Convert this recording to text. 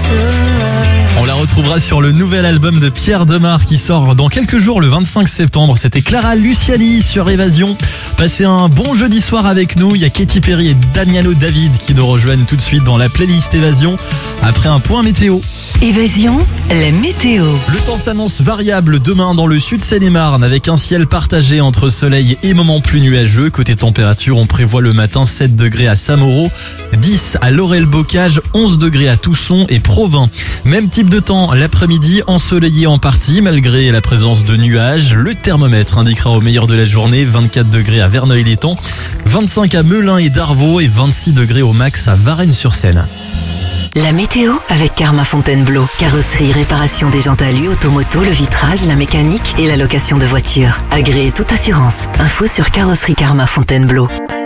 On la retrouvera sur le nouvel album de Pierre Demar qui sort dans quelques jours, le 25 septembre. C'était Clara Luciani sur Évasion. Passez un bon jeudi soir avec nous. Il y a Katy Perry et Danielo David qui nous rejoignent tout de suite dans la playlist Évasion après un point météo. Évasion, la météo. Le temps s'annonce variable demain dans le sud Seine-et-Marne avec un ciel partagé entre soleil et moments plus nuageux. Côté température, on prévoit le matin 7 degrés à Saint-Mauro, 10 à Laurel-Bocage, 11 degrés à Tousson et Provins. Même type de temps l'après-midi, ensoleillé en partie malgré la présence de nuages. Le thermomètre indiquera au meilleur de la journée 24 degrés à Verneuil-les-Tons, 25 à Melun et Darvaux et 26 degrés au max à Varennes-sur-Seine. La météo avec Karma Fontainebleau. Carrosserie, réparation des jantes alu, automoto, le vitrage, la mécanique et la location de voitures. Agréez toute assurance. Info sur carrosserie Karma Fontainebleau.